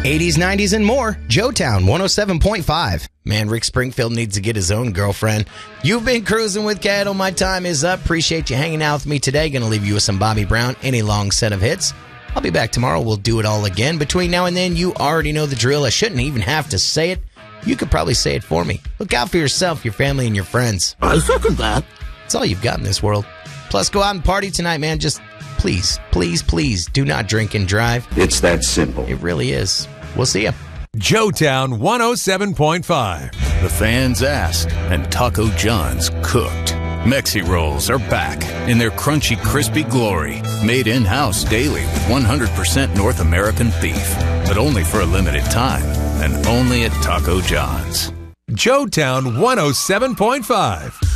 80s, 90s, and more. Joetown 107.5. Man, Rick Springfield needs to get his own girlfriend. You've been cruising with Cattle. My time is up. Appreciate you hanging out with me today. Going to leave you with some Bobby Brown, any long set of hits. I'll be back tomorrow. We'll do it all again. Between now and then, you already know the drill. I shouldn't even have to say it. You could probably say it for me. Look out for yourself, your family, and your friends. I second that. It's all you've got in this world. Plus, go out and party tonight, man. Just please, please, please do not drink and drive. It's that simple. It really is. We'll see you. Joetown 107.5. The fans asked, and Taco John's cooked. Mexi Rolls are back in their crunchy, crispy glory. Made in-house daily with 100% North American beef. But only for a limited time. And only at Taco John's. Joetown 107.5.